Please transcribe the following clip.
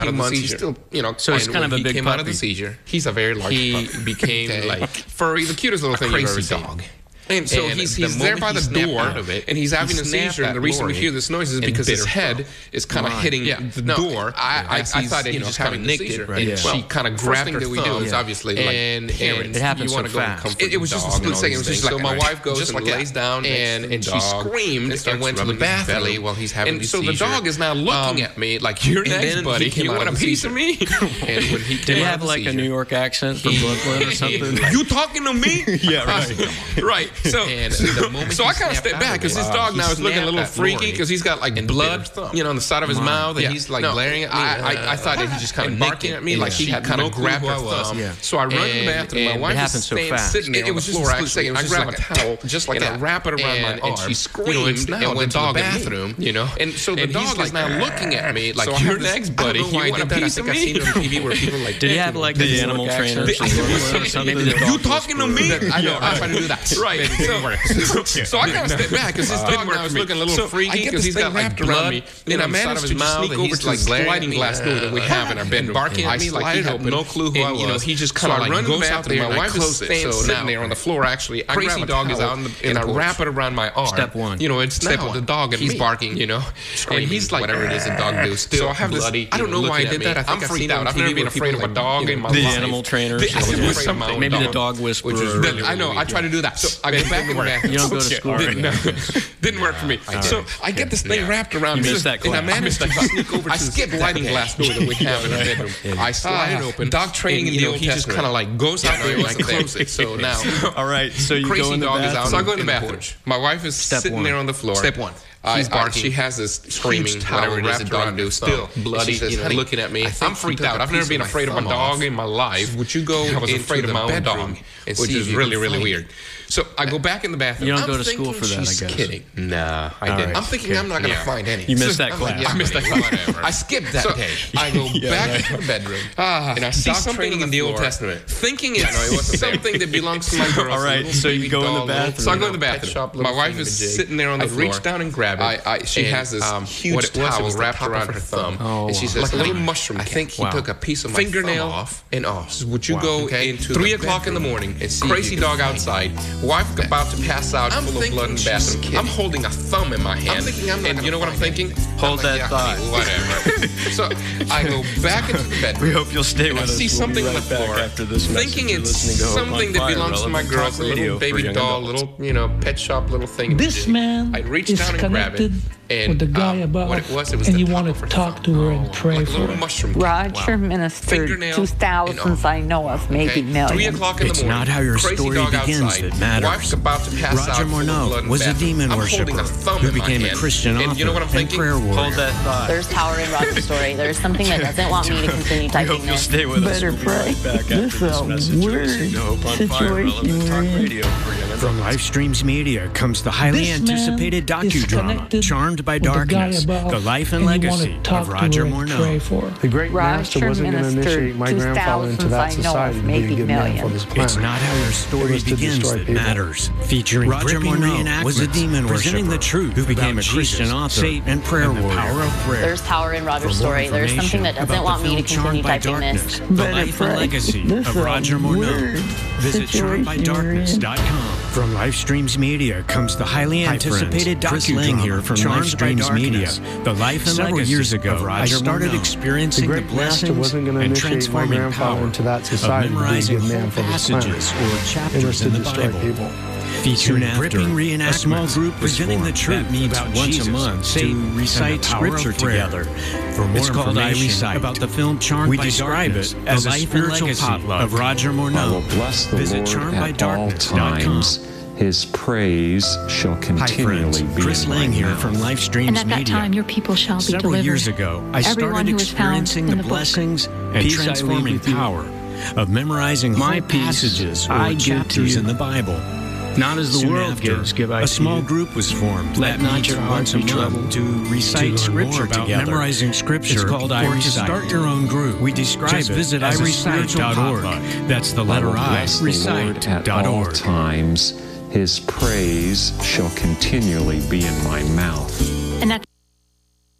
of the seizure. He's still, so he's kind of a big puppy. He came out of the seizure. He's a very large puppy. He became like furry, the cutest little thing you've ever seen. Dog. And so he's there by the door, and he's having a seizure. And the reason we hear this noise is because his head is kind of hitting the door. I thought that he just kind of nicked it, and she kind of grabbed her thumb. That we do is obviously like parents. It happens so fast. It was just a split second. It was just like, so my wife goes and lays down, and she screamed and went to the bathroom while he's having the seizure. And so the dog is now looking at me like, "You're next, buddy. You want a piece of me?" And when he did he have like a New York accent from Brooklyn or something? You talking to me? Yeah, right. Right. So I kind of stepped back because this dog now is looking a little freaky because he's got like blood, on the side of his mouth, and he's like glaring at me. I thought that he just kind of barking at me like he kind of grabbed her thumb. So I run to the bathroom. My wife is sitting there on the floor. Actually, I grab a towel, just like I wrap it around my arm, and she screamed and went to the bathroom. And so the dog is now looking at me like, "You're next, buddy. You want a piece of me?" I've seen on TV where people like, did he have like the animal trainer? You talking to me? I know. I try to do that. Right. So I kind of stepped back because this dog now is looking a little freaky because he's got like blood and I managed to sneak over to the sliding glass door that we have in our bedroom. Barking at me like he had no clue who I was. He just kind of like goes out there. My wife is sitting there on the floor. Actually, crazy dog is out and I wrap it around my arm. Step one. It's now the dog and he's barking. And he's like whatever it is a dog do. Still, I have this. I don't know why I did that. I'm freaked out. I've never been afraid of a dog in my life. The animal trainer. Maybe the dog whisperer. I know. I try to do that. So I go back in the bathroom. You don't go to school. Didn't work for me. So I get this thing wrapped around me, and I managed to sneak over to the sliding glass door that we have in our bedroom. I slide it open. Dog training in the Old Testament. He just kind of like goes out there and I close it. So now, all right. So you go in the bathroom. So I go in the bathroom. My wife is sitting there on the floor. Step one. He's barking. She has this screaming, whatever it is a dog do, still bloody, looking at me. I'm freaked out. I've never been afraid of a dog in my life. Would you go? I was afraid of my own dog, which is really, really weird. So I go back in the bathroom. You don't go to school for that, I guess. She's kidding. Nah, I didn't. I'm thinking I'm not going to find any. You missed that class. I missed that class. I skipped that day. I go back to the bedroom, and I see something in the Old Testament, thinking it's something that belongs to my girl. All right, so you go in the bathroom. So I go in the bathroom. My wife is sitting there on the floor. I reach down and grab it. She has this huge towel wrapped around her thumb, and she says, "Like a little mushroom." I think he took a piece of my fingernail off and off. Would you go into 3 o'clock in the morning? Crazy dog outside. Wife about to pass out, full of blood in the bathroom. I'm holding a thumb in my hand. And you know what I'm thinking? Hold that thought. Whatever. So I go back into the bedroom. We hope you'll stay with us. I see something on the floor, thinking it's something that belongs to my girl, a little baby doll, little, pet shop little thing. This man I reach down and grab it. And with the guy above, what it was and you want to talk to her and pray for her. Mushroom. Roger ministered to thousands I know of, maybe millions. 3 o'clock in the morning. It's not how your story begins that matters. Wife's about to pass Roger Morneau was a demon worshiper who became a Christian author and prayer warrior. Hold that thought. There's power in Roger's story. There's something that doesn't want me to continue typing this. Stay with us. Better pray. This is a weird situation we're in. From Lifestreams Media comes the highly anticipated docudrama, Charmed by Darkness, the life and legacy of Roger Morneau. The great master wasn't going to initiate my grandfather into that society to be a good man for this planet. It's not how your story begins that matters. Featuring Roger Morneau was a demon presenting the truth who became a Christian author, saint and prayer warrior. Power of prayer. There's power in Roger's story. There's something that doesn't want me to continue typing this. The life and legacy of Roger Morneau. Visit charmedbydarkness.com. From Lifestreams Media comes the highly anticipated docudrama here from Lifestreams Media. The life and legacy years ago, I started experiencing the blessings and transforming power into that society of memorizing passages or chapters in the Bible. Featuring gripping reenactments, a small group presenting the truth meets once a month to recite scripture together. For more information about the film Charmed by Darkness, as a spiritual potluck of Roger Morneau, I will bless the Lord at all times. His praise shall continually be Chris in my Lang here mouth. from Lifestreams And at that Media. time, your people shall be Several delivered. years ago, I started experiencing the blessings and transforming power of memorizing whole passages or chapters in the Bible. Not as the Soon world after, gives, give I a to small you. group was formed Let that not meets your heart once a be month troubled. to recite scripture about together. Memorizing scripture It's called or to start your own group. We describe Just it visit as irecite.org. That's the letter I, recite.org. At all times, his praise shall continually be in my mouth. And that